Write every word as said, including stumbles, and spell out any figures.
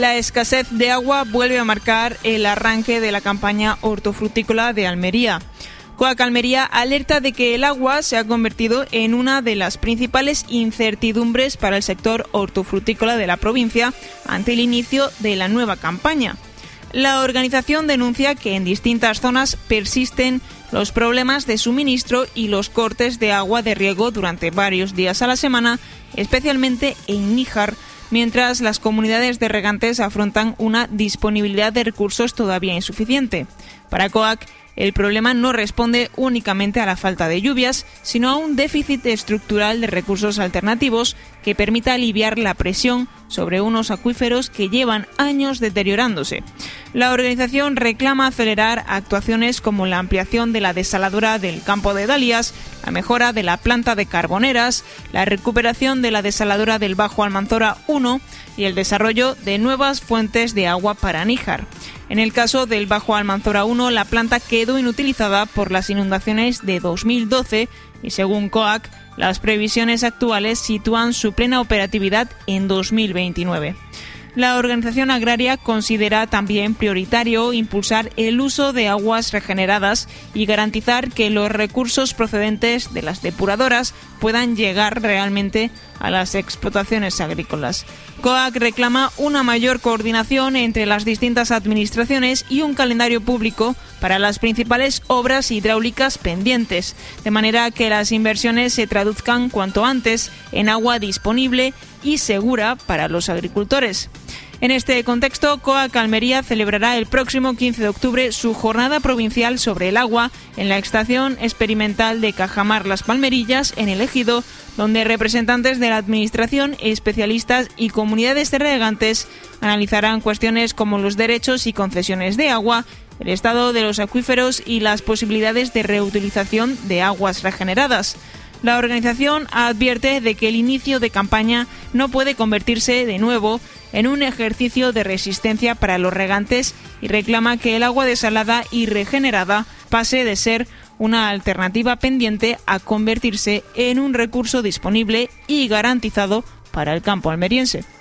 La escasez de agua vuelve a marcar el arranque de la campaña hortofrutícola de Almería. Coac Almería alerta de que el agua se ha convertido en una de las principales incertidumbres para el sector hortofrutícola de la provincia ante el inicio de la nueva campaña. La organización denuncia que en distintas zonas persisten los problemas de suministro y los cortes de agua de riego durante varios días a la semana, especialmente en Níjar, mientras las comunidades de regantes afrontan una disponibilidad de recursos todavía insuficiente. Para Coac, el problema no responde únicamente a la falta de lluvias, sino a un déficit estructural de recursos alternativos que permita aliviar la presión sobre unos acuíferos que llevan años deteriorándose. La organización reclama acelerar actuaciones como la ampliación de la desaladora del campo de Dalias, la mejora de la planta de Carboneras, la recuperación de la desaladora del Bajo Almanzora uno y el desarrollo de nuevas fuentes de agua para Níjar. En el caso del Bajo Almanzora uno, la planta quedó inutilizada por las inundaciones de dos mil doce y, según Coac, las previsiones actuales sitúan su plena operatividad en dos mil veintinueve. La organización agraria considera también prioritario impulsar el uso de aguas regeneradas y garantizar que los recursos procedentes de las depuradoras puedan llegar realmente a las explotaciones agrícolas. Coac reclama una mayor coordinación entre las distintas administraciones y un calendario público para las principales obras hidráulicas pendientes, de manera que las inversiones se traduzcan cuanto antes en agua disponible y segura para los agricultores. En este contexto, Coac Almería celebrará el próximo quince de octubre su jornada provincial sobre el agua en la estación experimental de Cajamar Las Palmerillas, en el Ejido, donde representantes de la Administración, especialistas y comunidades de regantes analizarán cuestiones como los derechos y concesiones de agua, el estado de los acuíferos y las posibilidades de reutilización de aguas regeneradas. La organización advierte de que el inicio de campaña no puede convertirse de nuevo en un ejercicio de resistencia para los regantes y reclama que el agua desalada y regenerada pase de ser una alternativa pendiente a convertirse en un recurso disponible y garantizado para el campo almeriense.